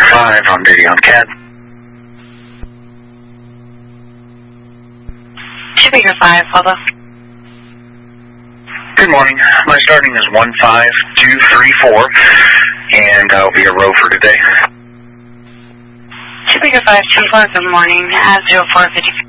5 on Diddy on CAD. Speaker 5, Pablo. Good morning. My starting is 15234, and I'll be a row for today. Speaker 524, good morning. 0450.